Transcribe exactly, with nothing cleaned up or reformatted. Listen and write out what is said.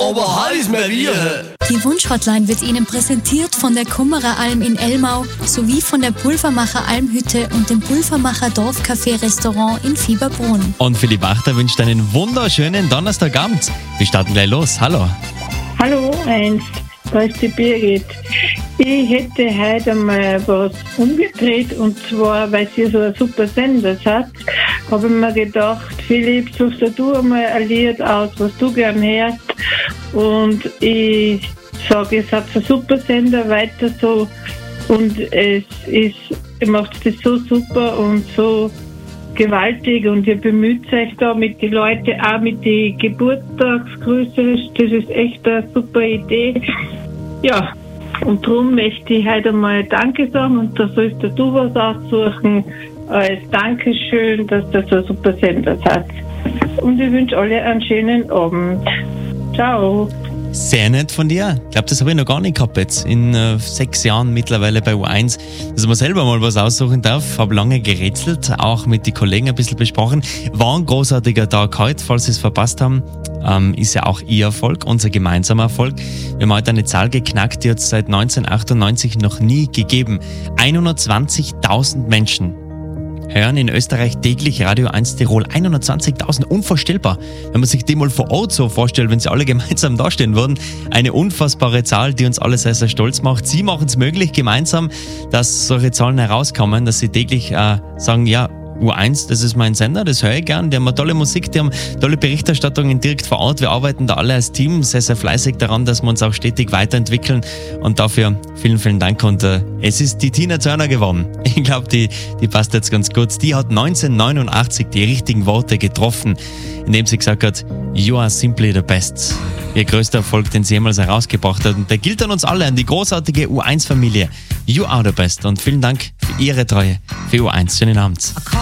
aber hart ist mir wie. Die Wunschhotline wird Ihnen präsentiert von der Kummerer Alm in Elmau sowie von der Pulvermacher Almhütte und dem Pulvermacher Dorfcafé Restaurant in Fieberbrunn. Und Philipp Wachter wünscht einen wunderschönen Donnerstagabend. Wir starten gleich los. Hallo. Hallo, eins. Da ist die Birgit. Ich hätte heute mal was umgedreht, und zwar, weil ihr so ein super Sender seid, habe ich mir gedacht, Philipp, suchst du einmal ein Lied aus, was du gern hörst. Und ich sage, ihr seid ein super Sender, weiter so. Und es ist, ihr macht das so super und so gewaltig, und ihr bemüht euch da mit den Leuten, auch mit den Geburtstagsgrüßen. Das ist echt eine super Idee. Ja, und darum möchte ich heute einmal Danke sagen, und da sollst du was aussuchen als Dankeschön, dass das so ein super Sender hat. Und ich wünsche alle einen schönen Abend. Ciao. Sehr nett von dir. Ich glaube, das habe ich noch gar nicht gehabt jetzt. In äh, sechs Jahren mittlerweile bei U eins, dass man selber mal was aussuchen darf. Habe lange gerätselt, auch mit den Kollegen ein bisschen besprochen. War ein großartiger Tag heute, falls Sie es verpasst haben. Ähm, ist ja auch Ihr Erfolg, unser gemeinsamer Erfolg. Wir haben heute eine Zahl geknackt, die hat es seit neunzehnhundertachtundneunzig noch nie gegeben. hundertzwanzigtausend Menschen hören in Österreich täglich Radio eins Tirol. hundertzwanzigtausend, unvorstellbar. Wenn man sich die mal vor Ort so vorstellt, wenn sie alle gemeinsam dastehen würden. Eine unfassbare Zahl, die uns alle sehr, sehr stolz macht. Sie machen es möglich, gemeinsam, dass solche Zahlen herauskommen, dass sie täglich äh, sagen, ja, U eins, das ist mein Sender, das höre ich gern. Die haben tolle Musik, die haben tolle Berichterstattungen direkt vor Ort. Wir arbeiten da alle als Team sehr, sehr fleißig daran, dass wir uns auch stetig weiterentwickeln. Und dafür vielen, vielen Dank. Und äh, es ist die Tina Turner geworden. Ich glaube, die, die passt jetzt ganz gut. Die hat neunzehnhundertneunundachtzig die richtigen Worte getroffen, indem sie gesagt hat, You are simply the best. Ihr größter Erfolg, den sie jemals herausgebracht hat. Und der gilt an uns alle, an die großartige U eins Familie. You are the best. Und vielen Dank für Ihre Treue für U eins. Schönen Abend.